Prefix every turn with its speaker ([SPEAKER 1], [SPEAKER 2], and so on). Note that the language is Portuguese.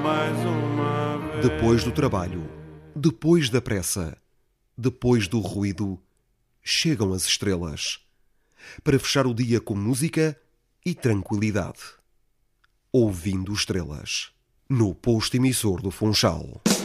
[SPEAKER 1] mais uma vez.
[SPEAKER 2] Depois do trabalho, depois da pressa, depois do ruído, chegam as estrelas. Para fechar o dia com música e tranquilidade. Ouvindo Estrelas, no posto emissor do Funchal.